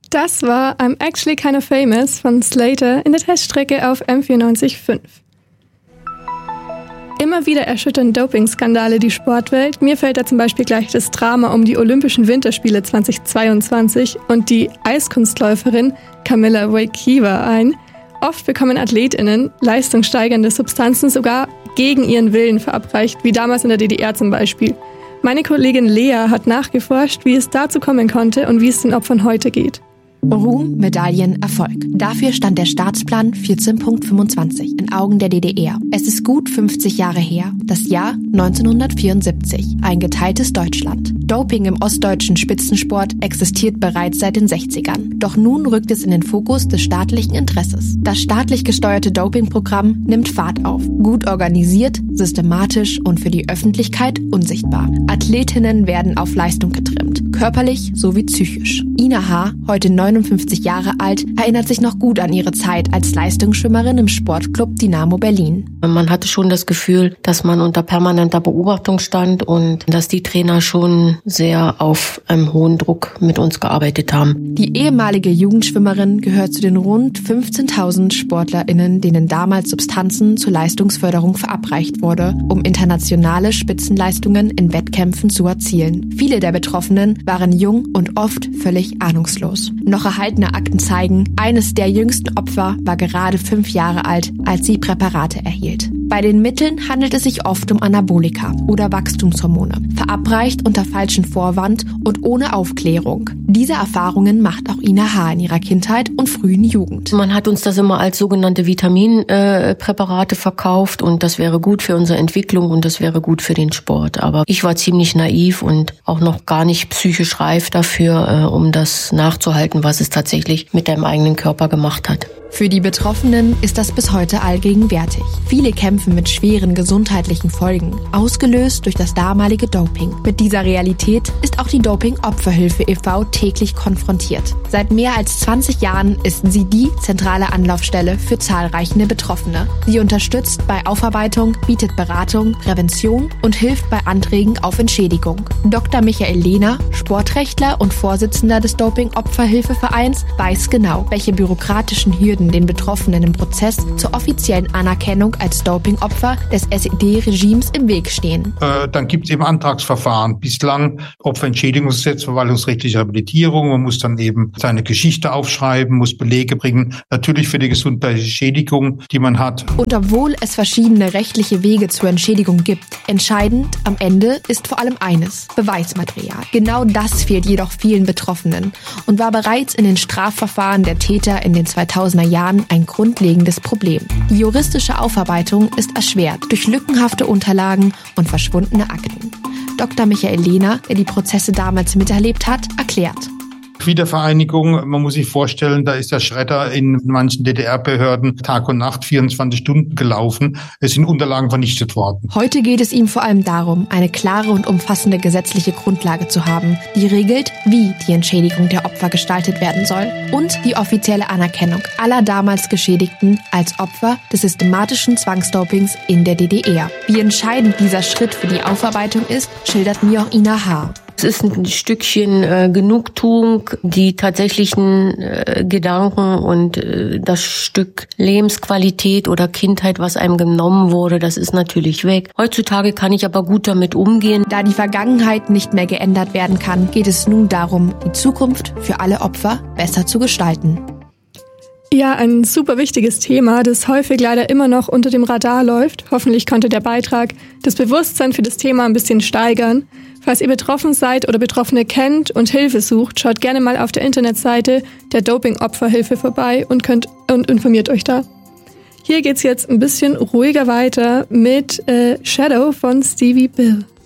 Das war I'm Actually Kinda Famous von Slater in der Teststrecke auf M94.5. Immer wieder erschüttern Doping-Skandale die Sportwelt. Mir fällt da zum Beispiel gleich das Drama um die Olympischen Winterspiele 2022 und die Eiskunstläuferin Camilla Wojkiwa ein. Oft bekommen AthletInnen leistungssteigernde Substanzen sogar gegen ihren Willen verabreicht, wie damals in der DDR zum Beispiel. Meine Kollegin Lea hat nachgeforscht, wie es dazu kommen konnte und wie es den Opfern heute geht. Ruhm, Medaillen, Erfolg. Dafür stand der Staatsplan 14.25 in Augen der DDR. Es ist gut 50 Jahre her, das Jahr 1974, ein geteiltes Deutschland. Doping im ostdeutschen Spitzensport existiert bereits seit den 60ern. Doch nun rückt es in den Fokus des staatlichen Interesses. Das staatlich gesteuerte Dopingprogramm nimmt Fahrt auf. Gut organisiert, systematisch und für die Öffentlichkeit unsichtbar. Athletinnen werden auf Leistung getrimmt, körperlich sowie psychisch. Ina H., heute 59 Jahre alt, erinnert sich noch gut an ihre Zeit als Leistungsschwimmerin im Sportclub Dynamo Berlin. Man hatte schon das Gefühl, dass man unter permanenter Beobachtung stand und dass die Trainer schon sehr auf einem hohen Druck mit uns gearbeitet haben. Die ehemalige Jugendschwimmerin gehört zu den rund 15.000 SportlerInnen, denen damals Substanzen zur Leistungsförderung verabreicht wurde, um internationale Spitzenleistungen in Wettkämpfen zu erzielen. Viele der Betroffenen waren jung und oft völlig ahnungslos. Noch erhaltene Akten zeigen, eines der jüngsten Opfer war gerade 5 Jahre alt, als sie Präparate erhielt. Bei den Mitteln handelt es sich oft um Anabolika oder Wachstumshormone, verabreicht unter falschem Vorwand und ohne Aufklärung. Diese Erfahrungen macht auch Ina H. in ihrer Kindheit und frühen Jugend. Man hat uns das immer als sogenannte Vitaminpräparate verkauft und das wäre gut für unsere Entwicklung und das wäre gut für den Sport. Aber ich war ziemlich naiv und auch noch gar nicht psychisch reif dafür, um das nachzuhalten, was es tatsächlich mit deinem eigenen Körper gemacht hat. Für die Betroffenen ist das bis heute allgegenwärtig. Viele kämpfen mit schweren gesundheitlichen Folgen, ausgelöst durch das damalige Doping. Mit dieser Realität ist auch die Doping-Opferhilfe e.V. täglich konfrontiert. Seit mehr als 20 Jahren ist sie die zentrale Anlaufstelle für zahlreiche Betroffene. Sie unterstützt bei Aufarbeitung, bietet Beratung, Prävention und hilft bei Anträgen auf Entschädigung. Dr. Michael Lehner, Sportrechtler und Vorsitzender des Doping-Opferhilfevereins, weiß genau, welche bürokratischen Hürden den Betroffenen im Prozess zur offiziellen Anerkennung als Dopingopfer des SED-Regimes im Weg stehen. Dann gibt es eben Antragsverfahren. Bislang Opferentschädigungsgesetz, verwaltungsrechtliche Rehabilitierung. Man muss dann eben seine Geschichte aufschreiben, muss Belege bringen. Natürlich für die gesundheitliche Schädigung, die man hat. Und obwohl es verschiedene rechtliche Wege zur Entschädigung gibt, entscheidend am Ende ist vor allem eines: Beweismaterial. Genau das fehlt jedoch vielen Betroffenen und war bereits in den Strafverfahren der Täter in den 2000er Jahren ein grundlegendes Problem. Die juristische Aufarbeitung ist erschwert durch lückenhafte Unterlagen und verschwundene Akten. Dr. Michael Lehner, der die Prozesse damals miterlebt hat, erklärt: Wiedervereinigung, man muss sich vorstellen, da ist der Schredder in manchen DDR-Behörden Tag und Nacht 24 Stunden gelaufen. Es sind Unterlagen vernichtet worden. Heute geht es ihm vor allem darum, eine klare und umfassende gesetzliche Grundlage zu haben, die regelt, wie die Entschädigung der Opfer gestaltet werden soll und die offizielle Anerkennung aller damals Geschädigten als Opfer des systematischen Zwangsdopings in der DDR. Wie entscheidend dieser Schritt für die Aufarbeitung ist, schildert mir auch Ina H. Es ist ein Stückchen Genugtuung, die tatsächlichen Gedanken und das Stück Lebensqualität oder Kindheit, was einem genommen wurde, das ist natürlich weg. Heutzutage kann ich aber gut damit umgehen. Da die Vergangenheit nicht mehr geändert werden kann, geht es nun darum, die Zukunft für alle Opfer besser zu gestalten. Ja, ein super wichtiges Thema, das häufig leider immer noch unter dem Radar läuft. Hoffentlich konnte der Beitrag das Bewusstsein für das Thema ein bisschen steigern. Falls ihr betroffen seid oder Betroffene kennt und Hilfe sucht, schaut gerne mal auf der Internetseite der Doping-Opferhilfe vorbei und informiert euch da. Hier geht's jetzt ein bisschen ruhiger weiter mit Shadow von Stevie Bill.